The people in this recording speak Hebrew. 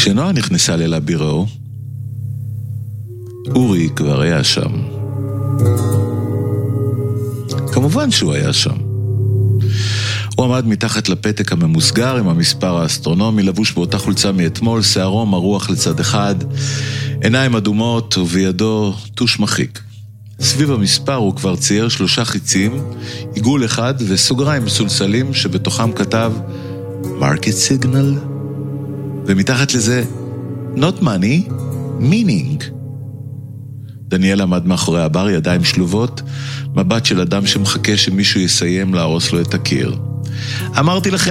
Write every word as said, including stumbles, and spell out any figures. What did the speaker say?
כשנועה נכנסה ללבירו, אורי כבר היה שם. כמובן שהוא היה שם. הוא עמד מתחת לפתק הממוסגר עם המספר האסטרונומי, לבוש באותה חולצה מאתמול, שערו מרוח לצד אחד, עיניים אדומות ובידו טוש מחיק. סביב המספר הוא כבר צייר שלושה חיצים, עיגול אחד וסוגריים מסולסלים שבתוכם כתב Market Signal, ומתחת לזה Not Money, Meaning. דניאל עמד מאחורי הבר, ידיים שלובות, מבט של אדם שמחכה שמישהו יסיים להרוס לו את הקיר. אמרתי לכם